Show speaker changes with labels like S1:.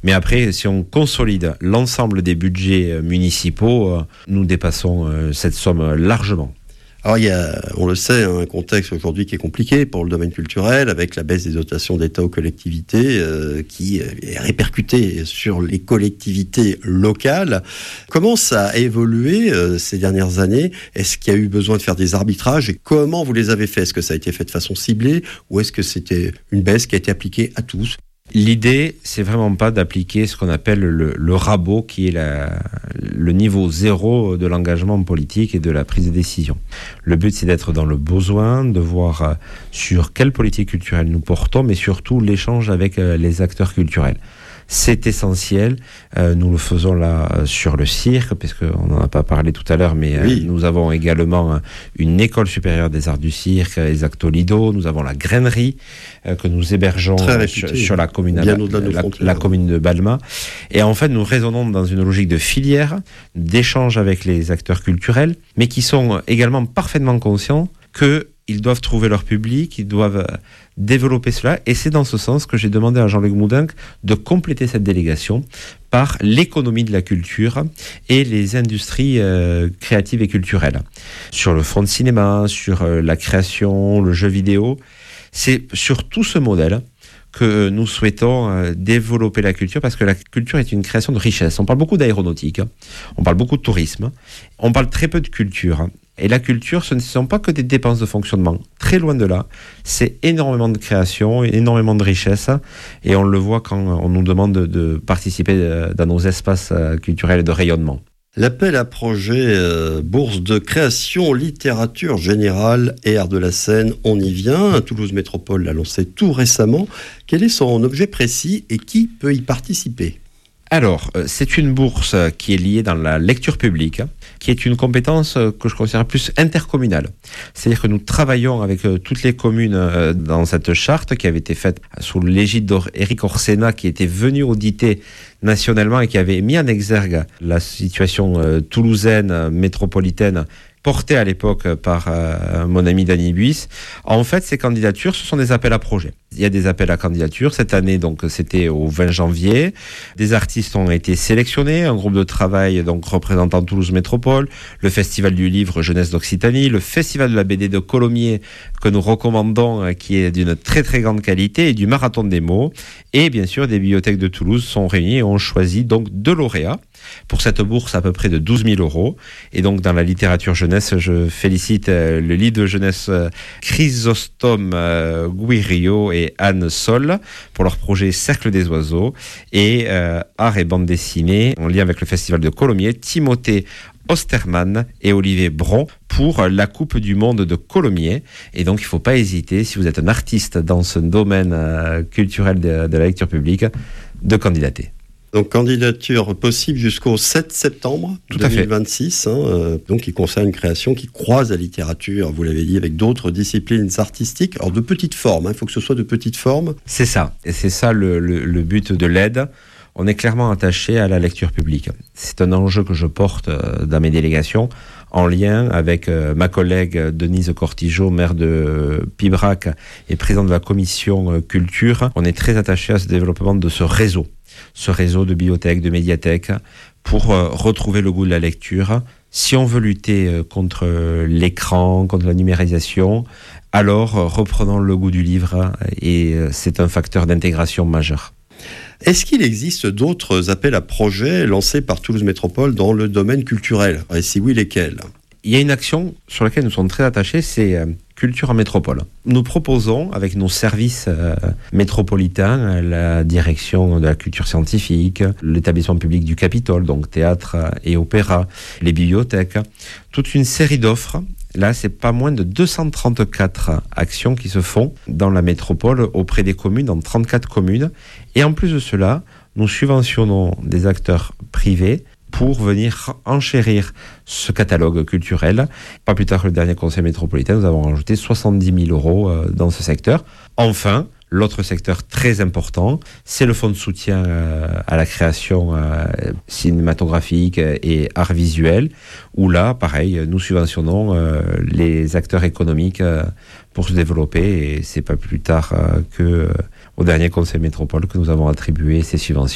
S1: Mais après, si on consolide l'ensemble des budgets municipaux, nous dépassons cette somme largement.
S2: Alors il y a, on le sait, un contexte aujourd'hui qui est compliqué pour le domaine culturel, avec la baisse des dotations d'État aux collectivités qui est répercutée sur les collectivités locales. Comment ça a évolué ces dernières années ? Est-ce qu'il y a eu besoin de faire des arbitrages et comment vous les avez fait ? Est-ce que ça a été fait de façon ciblée ou est-ce que c'était une baisse qui a été appliquée à tous ?
S1: L'idée, c'est vraiment pas d'appliquer ce qu'on appelle le rabot, qui est le niveau zéro de l'engagement politique et de la prise de décision. Le but, c'est d'être dans le besoin, de voir sur quelle politique culturelle nous portons, mais surtout l'échange avec les acteurs culturels. C'est essentiel. Nous le faisons là sur le cirque, puisqu'on n'en a pas parlé tout à l'heure, mais oui. Nous avons également une école supérieure des arts du cirque, les Actolido. Nous avons la grainerie que nous hébergeons sur la commune, la commune de Balma. Et en fait, nous raisonnons dans une logique de filière, d'échange avec les acteurs culturels, mais qui sont également parfaitement conscients qu'ils doivent trouver leur public, ils doivent développer cela, et c'est dans ce sens que j'ai demandé à Jean-Luc Moudinque de compléter cette délégation par l'économie de la culture et les industries créatives et culturelles. Sur le front de cinéma, sur la création, le jeu vidéo, c'est sur tout ce modèle que nous souhaitons développer la culture, parce que la culture est une création de richesse. On parle beaucoup d'aéronautique, on parle beaucoup de tourisme, on parle très peu de culture. Et la culture, ce ne sont pas que des dépenses de fonctionnement. Très loin de là, c'est énormément de création, énormément de richesse. Et on le voit quand on nous demande de participer dans nos espaces culturels et de rayonnement.
S2: L'appel à projet bourse de création, littérature générale et art de la scène, on y vient. Toulouse Métropole l'a lancé tout récemment. Quel est son objet précis et qui peut y participer ?
S1: Alors, c'est une bourse qui est liée dans la lecture publique, qui est une compétence que je considère plus intercommunale. C'est-à-dire que nous travaillons avec toutes les communes dans cette charte qui avait été faite sous l'égide d'Éric Orsena, qui était venu auditer nationalement et qui avait mis en exergue la situation toulousaine, métropolitaine, portée à l'époque par mon ami Dany Buis. En fait, ces candidatures, ce sont des appels à projets. Il y a des appels à candidatures. Cette année, donc, c'était au 20 janvier. Des artistes ont été sélectionnés, un groupe de travail donc représentant Toulouse Métropole, le Festival du Livre Jeunesse d'Occitanie, le Festival de la BD de Colomiers, que nous recommandons, qui est d'une très très grande qualité, et du Marathon des mots. Et bien sûr, des bibliothèques de Toulouse sont réunies et ont choisi donc 2 lauréats pour cette bourse à peu près de 12 000 €. Et donc, dans la littérature jeunesse, je félicite le livre de jeunesse Chrysostome Guirio et Anne Sol pour leur projet Cercle des oiseaux, et art et bande dessinée en lien avec le Festival de Colomiers, Timothée Osterman et Olivier Bron pour la Coupe du Monde de Colomiers. Et donc, il ne faut pas hésiter, si vous êtes un artiste dans ce domaine culturel de la lecture publique, de candidater.
S2: Donc, candidature possible jusqu'au 7 septembre 2026, donc qui concerne une création qui croise la littérature, vous l'avez dit, avec d'autres disciplines artistiques. Alors, de petite forme, il faut que ce soit de petite forme.
S1: C'est ça, et c'est ça le but de l'aide. On est clairement attaché à la lecture publique. C'est un enjeu que je porte dans mes délégations, en lien avec ma collègue Denise Cortijo, maire de Pibrac et présidente de la commission culture. On est très attaché à ce développement de ce réseau de bibliothèques, de médiathèques, pour retrouver le goût de la lecture. Si on veut lutter contre l'écran, contre la numérisation, alors reprenons le goût du livre, et c'est un facteur d'intégration majeur.
S2: Est-ce qu'il existe d'autres appels à projets lancés par Toulouse Métropole dans le domaine culturel ? Et si oui, lesquels ?
S1: Il y a une action sur laquelle nous sommes très attachés, c'est Culture en métropole. Nous proposons, avec nos services métropolitains, la direction de la culture scientifique, l'établissement public du Capitole, donc théâtre et opéra, les bibliothèques, toute une série d'offres. Là, c'est pas moins de 234 actions qui se font dans la métropole auprès des communes, dans 34 communes. Et en plus de cela, nous subventionnons des acteurs privés pour venir enchérir ce catalogue culturel. Pas plus tard que le dernier conseil métropolitain, nous avons rajouté 70 000 € dans ce secteur. Enfin, l'autre secteur très important, c'est le fonds de soutien à la création cinématographique et art visuel, où là, pareil, nous subventionnons les acteurs économiques pour se développer, et c'est pas plus tard que au dernier conseil métropole que nous avons attribué ces subventions.